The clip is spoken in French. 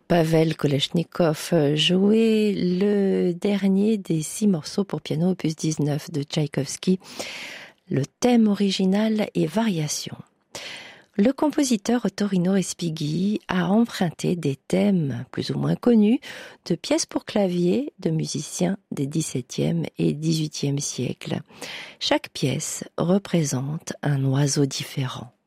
Pavel Kolesnikov jouait le dernier des 6 morceaux pour piano opus 19 de Tchaïkovski, le thème original et variations. Le compositeur Ottorino Respighi a emprunté des thèmes plus ou moins connus de pièces pour clavier de musiciens des XVIIe et XVIIIe siècles. Chaque pièce représente un oiseau différent.